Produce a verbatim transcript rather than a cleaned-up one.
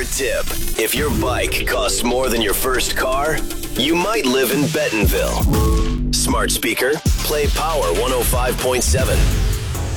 Car tip. If your bike costs more than your first car, you might live in Bentonville. Smart speaker, play Power one oh five point seven.